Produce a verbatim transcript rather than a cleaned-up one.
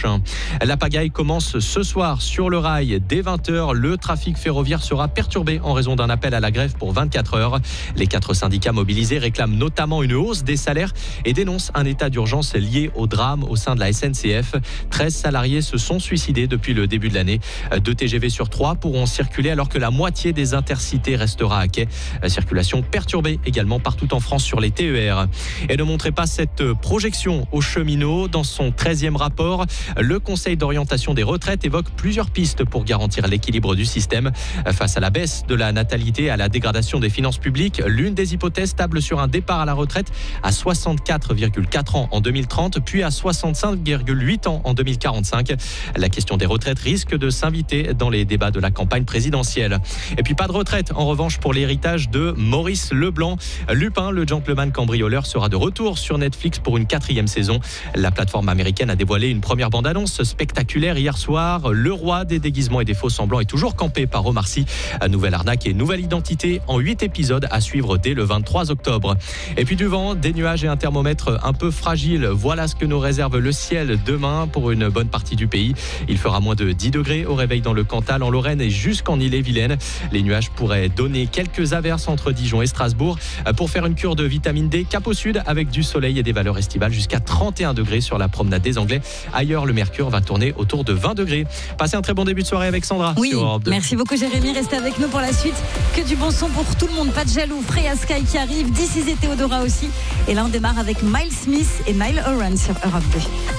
prochain. La pagaille commence ce soir sur le rail. Dès vingt heures, le trafic ferroviaire sera perturbé en raison d'un appel à la grève pour vingt-quatre heures. Les quatre syndicats mobilisés réclament notamment une hausse des salaires et dénoncent un état d'urgence lié au drame au sein de la S N C F. treize salariés se sont suicidés depuis le début de l'année. Deux T G V sur trois pourront circuler alors que la moitié des intercités restera à quai. Circulation perturbée également partout en France sur les T E R. Et ne montrez pas cette projection aux cheminots. Dans son treizième rapport, le Conseil d'orientation des retraites évoque plusieurs pistes pour garantir l'équilibre du système. Face à la baisse de la natalité et à la dégradation des finances publiques, l'une des hypothèses table sur un départ à la retraite à soixante-quatre virgule quatre ans en deux mille trente, puis à soixante-cinq virgule huit ans en deux mille quarante-cinq. La question des retraites risque de s'inviter dans les débats de la campagne présidentielle. Et puis pas de retraite en revanche pour l'héritage de Maurice Leblanc. Lupin, le gentleman cambrioleur, sera de retour sur Netflix pour une quatrième saison. La plateforme américaine a dévoilé une première bande-annonce spectaculaire hier soir. Le roi des déguisements et des faux semblants est toujours campé par Omar Sy. Nouvelle arnaque et nouvelle identité en huit épisodes à suivre dès le vingt-trois octobre. Et puis du vent, des nuages et un thermomètre un peu fragile. Voilà ce que nous réserve le ciel demain pour une bonne partie du pays. Il fera moins de dix degrés au réveil dans le Cantal, en Lorraine et jusqu'en Ille-et-Vilaine. Les nuages pourraient donner quelques averses entre Dijon et Strasbourg. Pour faire une cure de vitamine D, cap au sud avec du soleil et des valeurs estivales jusqu'à trente et un degrés sur la promenade des Anglais. Ailleurs, le mercure va tourner autour de vingt degrés. Passez un très bon début de soirée avec Sandra. Oui, sur Europe deux. Merci beaucoup Jérémy. Restez avec nous pour la suite. Que du bon son pour tout le monde. Pas de jaloux. Freya Sky qui arrive. This is et Théodora aussi. Et là, on démarre avec Miles Smith et Nile Oran sur Europe deux.